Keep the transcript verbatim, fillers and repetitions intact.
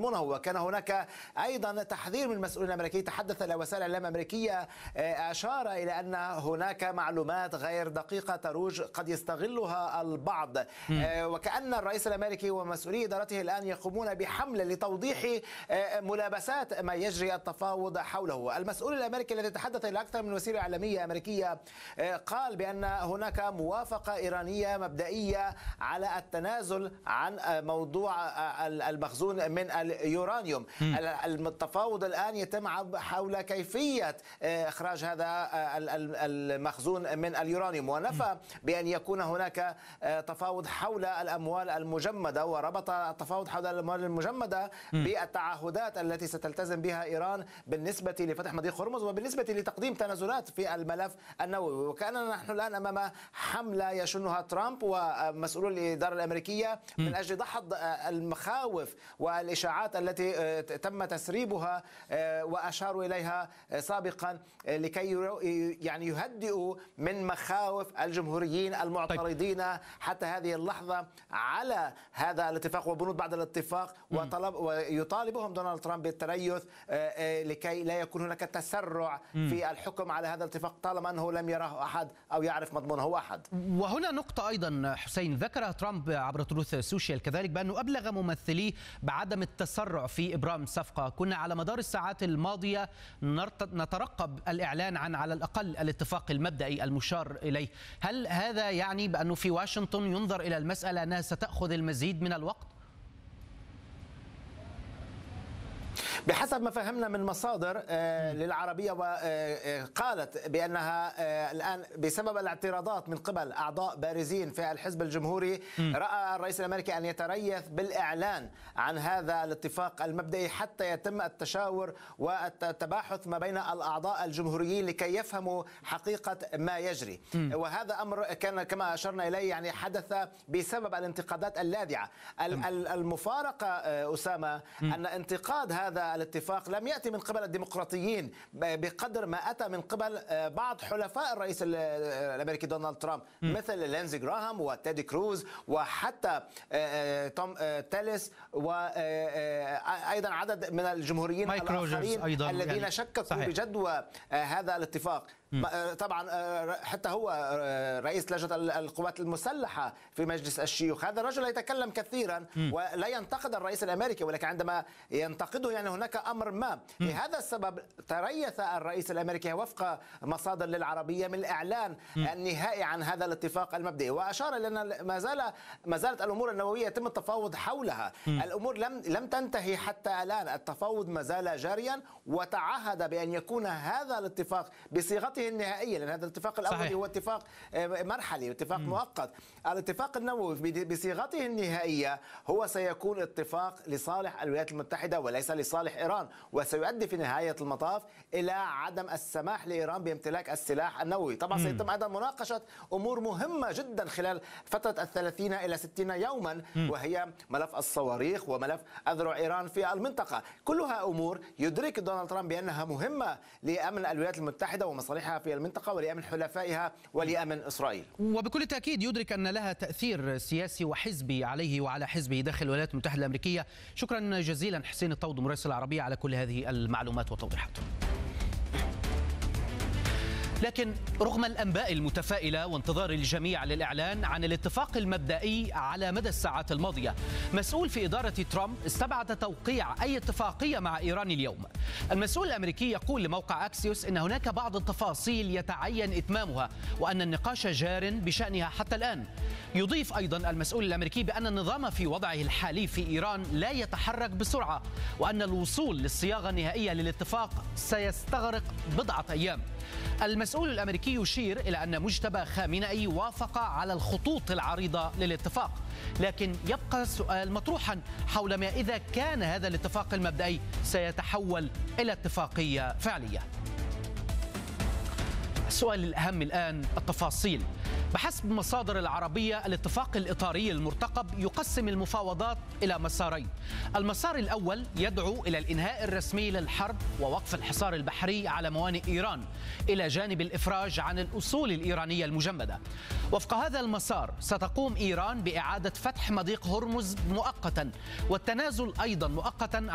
مضمونه. وكان هناك أيضا تحذير من المسؤولين الأمريكي، تحدث إلى وسائل الإعلام الأمريكية، أشار إلى أن هناك معلومات غير دقيقة تروج قد يستغلها البعض. م. وكأن الرئيس الأمريكي ومسؤولي إدارته الآن يقومون بحملة لتوضيح ملابسات ما يجري التفاوض حوله. المسؤول الأمريكي الذي تحدث إلى أكثر من وسيلة إعلامية أمريكية قال بأن هناك موافقة إيرانية مبدئية على التنازل عن موضوع المخزون من اليورانيوم. م. التفاوض الآن يتم حول كيفية إخراج هذا المخزون من اليورانيوم، ونفى بأن يكون هناك تفاوض حول الأموال المجمدة، وربط التفاوض حول الأموال المجمدة بالتعهدات التي ستلتزم بها إيران بالنسبة لفتح مضيق هرمز وبالنسبة لتقديم تنازلات في الملف النووي. وكأننا نحن الآن أمام حملة يشنها ترامب ومسؤول الإدارة الأمريكية من أجل دحض المخاوف والإشاعات التي تم تسريبها وأشاروا إليها سابقا لكي يعني يهدئوا من مخاوف الجمهوريين المعترضين حتى هذه اللحظة على هذا الاتفاق وبنود بعد الاتفاق، وطلب ويطالبهم دونالد ترامب بالتريث لكي لا يكون هناك تسرع في الحكم على هذا الاتفاق طالما أنه لم يراه أحد أو يعرف مضمونه أحد. وهنا نقطة أيضا حسين ذكرها ترامب عبر تروث السوشيال كذلك، بأنه أبلغ ممثليه بعدم التسرع في إبرام الصفقة. كنا على مدار الساعات الماضية نترقب الإعلان عن على الأقل الاتفاق المبدئي المشار إليه. هل هذا يعني بأنه في واشنطن ينظر إلى المسألة أنها ستأخذ المزيد من الوقت؟ بحسب ما فهمنا من مصادر للعربية، وقالت بأنها الآن بسبب الاعتراضات من قبل أعضاء بارزين في الحزب الجمهوري رأى الرئيس الأمريكي أن يتريث بالإعلان عن هذا الاتفاق المبدئي حتى يتم التشاور والتباحث ما بين الأعضاء الجمهوريين لكي يفهموا حقيقة ما يجري. وهذا أمر كان كما أشرنا إليه يعني حدث بسبب الانتقادات اللاذعة. المفارقة أسامة أن انتقاد هذا الاتفاق لم يأتي من قبل الديمقراطيين بقدر ما أتى من قبل بعض حلفاء الرئيس الأمريكي دونالد ترامب مثل لينزي جراهام وتيدي كروز وحتى توم تيلس وأيضا عدد من الجمهوريين الآخرين الذين يعني شككوا صحيح. بجدوى هذا الاتفاق. طبعا حتى هو رئيس لجنة القوات المسلحة في مجلس الشيوخ، هذا الرجل يتكلم كثيرا ولا ينتقد الرئيس الأمريكي، ولكن عندما ينتقده يعني هناك أمر ما. لهذا السبب تريث الرئيس الأمريكي وفق مصادر للعربية من الإعلان النهائي عن هذا الاتفاق المبدئي، وأشار إلى أن ما زال ما زالت الأمور النووية يتم التفاوض حولها. الأمور لم لم تنتهي حتى الآن، التفاوض ما زال جاريا، وتعهد بأن يكون هذا الاتفاق بصيغته النهائية، لأن هذا الاتفاق الأول صحيح. هو اتفاق مرحلي، اتفاق مم. مؤقت. الاتفاق النووي بصيغته النهائية هو سيكون اتفاق لصالح الولايات المتحدة وليس لصالح إيران، وسيؤدي في نهاية المطاف إلى عدم السماح لإيران بامتلاك السلاح النووي. طبعا مم. سيتم أيضا مناقشة أمور مهمة جدا خلال فترة الثلاثين إلى ستين يوما، مم. وهي ملف الصواريخ وملف أذرع إيران في المنطقة. كلها أمور يدرك دونالد ترامب بأنها مهمة لأمن الولايات المتحدة ومصالحها في المنطقة ولأمن حلفائها ولأمن إسرائيل. وبكل تأكيد يدرك أن لها تأثير سياسي وحزبي عليه وعلى حزبه داخل الولايات المتحدة الأمريكية. شكرا جزيلا حسين الطود مراسل العربية على كل هذه المعلومات والتوضيحات. لكن رغم الأنباء المتفائلة وانتظار الجميع للإعلان عن الاتفاق المبدئي على مدى الساعات الماضية، مسؤول في إدارة ترامب استبعد توقيع أي اتفاقية مع إيران اليوم. المسؤول الأمريكي يقول لموقع أكسيوس إن هناك بعض التفاصيل يتعين إتمامها وأن النقاش جار بشأنها حتى الآن. يضيف أيضا المسؤول الأمريكي بأن النظام في وضعه الحالي في إيران لا يتحرك بسرعة، وأن الوصول للصياغة النهائية للاتفاق سيستغرق بضعة أيام. المسؤول الأمريكي يشير إلى أن مجتبى خامنئي وافق على الخطوط العريضة للاتفاق، لكن يبقى السؤال مطروحا حول ما إذا كان هذا الاتفاق المبدئي سيتحول إلى اتفاقية فعلية. السؤال الأهم الآن التفاصيل. بحسب مصادر العربية الاتفاق الإطاري المرتقب يقسم المفاوضات إلى مسارين. المسار الأول يدعو إلى الإنهاء الرسمي للحرب ووقف الحصار البحري على موانئ إيران إلى جانب الإفراج عن الأصول الإيرانية المجمدة. وفق هذا المسار ستقوم إيران بإعادة فتح مضيق هرمز مؤقتا والتنازل أيضا مؤقتا